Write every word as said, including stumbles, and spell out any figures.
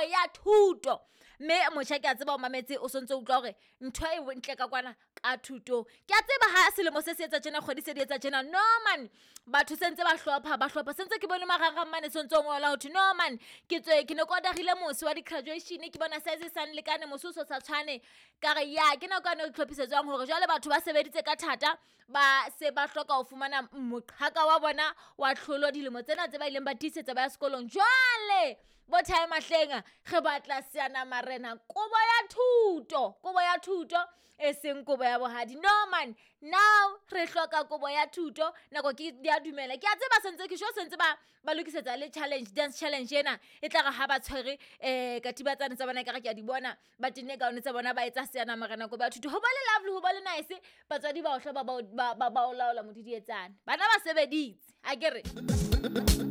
ya thuto. Mme motjha ke a tseba o mametse o sontse o utlwa hore ntho e ntle ka kwana ka thuto. Ke a tseba ha selemo se se etsa tjena kgwedi se di etsa tjena. No man, batho sentse ba hlopha ba hlopha sentse ke bone marang mane sontse o ngola ho no man ke tswe ke ne ko darile mose wa di graduation ke bona size san lekane mosuso sa tshwane ka re ya ke na kwana o tlhophisetswang hore jwale batho ba sebeditse ka thata ba se ba hloka ho fumana moqhaka wa bona wa tlholo dilemo tsena tse ba ileng ba tisetsa ba ya sekolong. Jwale bo time mahlenga re batla seana marena kobo ya thuto kobo ya thuto e seng kobo ya bohadi. No man, now re hloka kobo ya thuto nako ke dia dumela ke a tseba sentse ke sho sentse ba ba lokisetsa le challenge dance challenge ena e tla ga ha ba tshwere eh katiba tsane tsa bona ka re ke a di bona ba tine ka one tsa bona ba etsa seana marena kobo ya thuto ho ba le lovely ho ba le nice batswadi ba o hloba ba ba ba o laola modidi etsana bana ba sebeditse a kere